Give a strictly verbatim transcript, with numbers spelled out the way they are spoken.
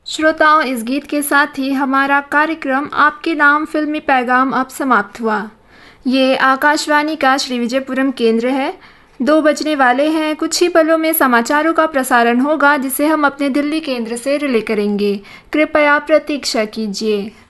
श्रोताओं, इस गीत के साथ ही हमारा कार्यक्रम आपके नाम फिल्मी पैगाम अब समाप्त हुआ। ये आकाशवाणी का श्री विजयपुरम केंद्र है। दो बजने वाले हैं। कुछ ही पलों में समाचारों का प्रसारण होगा, जिसे हम अपने दिल्ली केंद्र से रिले करेंगे। कृपया प्रतीक्षा कीजिए।